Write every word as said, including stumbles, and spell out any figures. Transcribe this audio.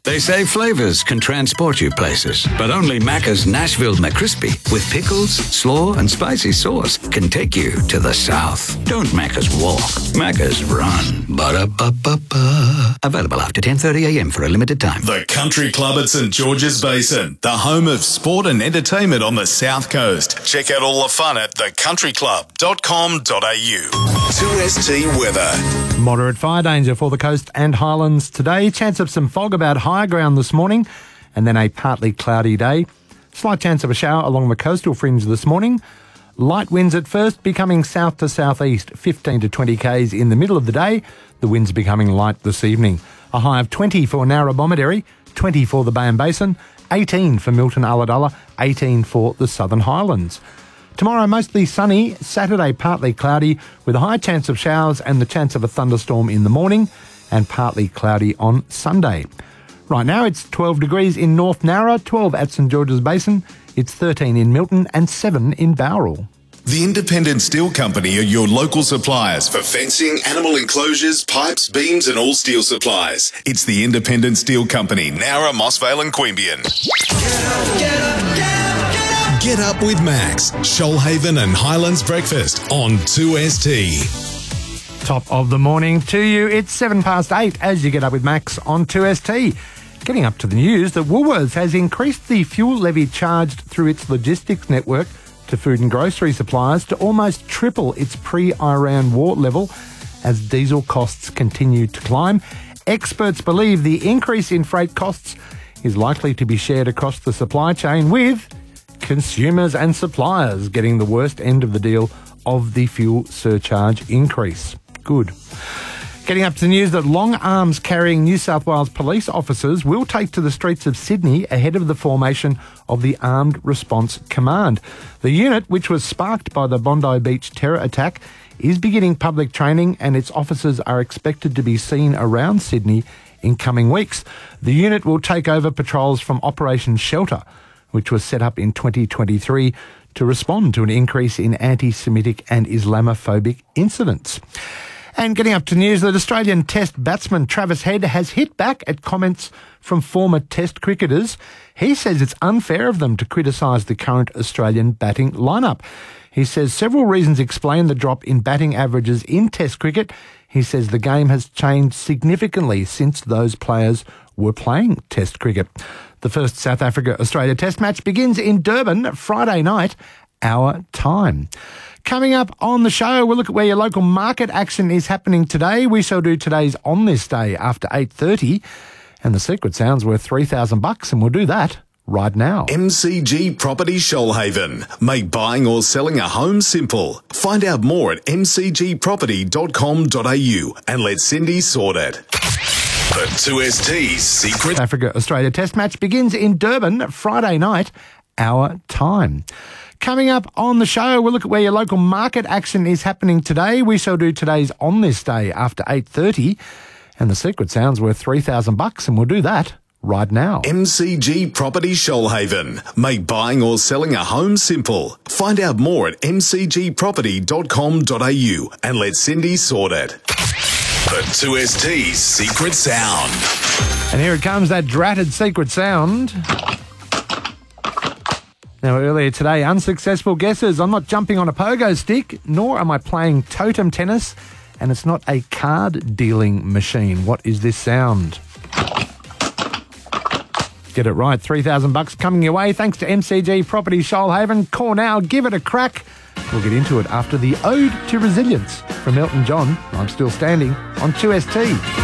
They say flavors can transport you places, but only Macca's Nashville McCrispy with pickles, slaw, and spicy sauce can take you to the South. Don't Macca's walk, Macca's run. Ba-da-ba-ba-ba. Available after ten thirty a m for a limited time. The Country Club at St George's Basin, the home of sport and entertainment on the South Coast. Check out all the fun at the country club dot com dot a u. two S T weather. Moderate fire danger for the coast and highlands today. Chance of some fog about higher ground this morning and then a partly cloudy day. Slight chance of a shower along the coastal fringe this morning. Light winds at first, becoming south to southeast, fifteen to twenty k's in the middle of the day. The winds becoming light this evening. A high of twenty for Narrabomanderi, twenty for the Bay and Basin, eighteen for Milton Ulladulla, eighteen for the Southern Highlands. Tomorrow mostly sunny, Saturday partly cloudy with a high chance of showers and the chance of a thunderstorm in the morning, and partly cloudy on Sunday. Right now it's twelve degrees in North Narra, twelve at St George's Basin, it's thirteen in Milton and seven in Bowral. The Independent Steel Company are your local suppliers for fencing, animal enclosures, pipes, beams and all steel supplies. It's the Independent Steel Company, Nowra, Mossvale and Queanbeyan. Get up, get up, get up, get up. Get up with Max, Shoalhaven and Highlands Breakfast on two S T. Top of the morning to you. It's seven past eight as you get up with Max on two S T. Getting up to the news that Woolworths has increased the fuel levy charged through its logistics network to food and grocery suppliers to almost triple its pre-Iran war level as diesel costs continue to climb. Experts believe the increase in freight costs is likely to be shared across the supply chain, with consumers and suppliers getting the worst end of the deal of the fuel surcharge increase. Good. Getting up to the news that long arms carrying New South Wales police officers will take to the streets of Sydney ahead of the formation of the Armed Response Command. The unit, which was sparked by the Bondi Beach terror attack, is beginning public training and its officers are expected to be seen around Sydney in coming weeks. The unit will take over patrols from Operation Shelter, which was set up in twenty twenty-three to respond to an increase in anti-Semitic and Islamophobic incidents. And getting up to news that Australian Test batsman Travis Head has hit back at comments from former Test cricketers. He says it's unfair of them to criticise the current Australian batting lineup. He says several reasons explain the drop in batting averages in Test cricket. He says the game has changed significantly since those players were playing Test cricket. The first South Africa-Australia Test match begins in Durban Friday night, our time. Coming up on the show, we'll look at where your local market action is happening today. We shall do today's On This Day after eight thirty. And the secret sound's worth three thousand bucks, and we'll do that right now. M C G Property Shoalhaven. Make buying or selling a home simple. Find out more at m c g property dot com dot a u and let Cindy sort it. The two S T's secret South Africa-Australia Test match begins in Durban Friday night, our time. Coming up on the show, we'll look at where your local market action is happening today. We shall do today's On This Day after eight thirty. And the secret sound's worth three thousand bucks, and we'll do that right now. M C G Property Shoalhaven. Make buying or selling a home simple. Find out more at m c g property dot com dot a u and let Cindy sort it. The two S T's secret sound. And here it comes, that dratted secret sound. Now, earlier today, unsuccessful guesses. I'm not jumping on a pogo stick, nor am I playing totem tennis, and it's not a card dealing machine. What is this sound? Get it right. three thousand bucks coming your way thanks to M C G Property Shoalhaven. Call now, give it a crack. We'll get into it after the Ode to Resilience from Elton John. I'm Still Standing on two S T.